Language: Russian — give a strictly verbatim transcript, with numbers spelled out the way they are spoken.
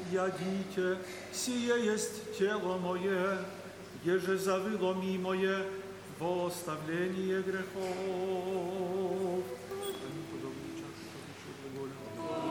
Ядите, сие есть тело мое, еже завыло ми мое во оставление грехов.